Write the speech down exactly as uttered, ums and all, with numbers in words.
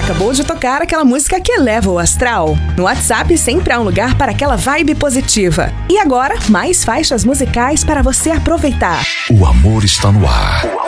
Acabou de tocar aquela música que eleva o astral. No WhatsApp sempre há um lugar para aquela vibe positiva. E agora, mais faixas musicais para você aproveitar. O amor está no ar.